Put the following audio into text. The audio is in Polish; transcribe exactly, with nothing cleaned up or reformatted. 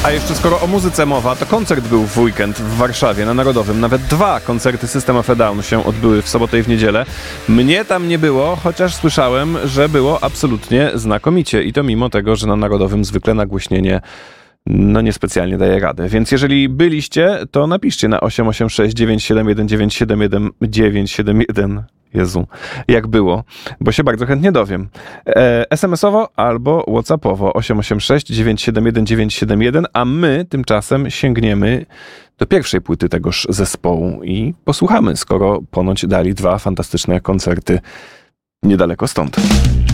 A jeszcze skoro o muzyce mowa, to koncert był w weekend w Warszawie na Narodowym. Nawet dwa koncerty System of a Down się odbyły w sobotę i w niedzielę. Mnie tam nie było, chociaż słyszałem, że było absolutnie znakomicie. I to mimo tego, że na Narodowym zwykle nagłośnienie no niespecjalnie daje radę. Więc jeżeli byliście, to napiszcie na osiem osiem sześć dziewięć siedem jeden dziewięć siedem jeden dziewięć siedem jeden. Jezu, jak było, bo się bardzo chętnie dowiem. E, es em esowo albo whatsappowo osiem osiem sześć dziewięć siedem jeden dziewięć siedem jeden, a my tymczasem sięgniemy do pierwszej płyty tegoż zespołu i posłuchamy, skoro ponoć dali dwa fantastyczne koncerty niedaleko stąd.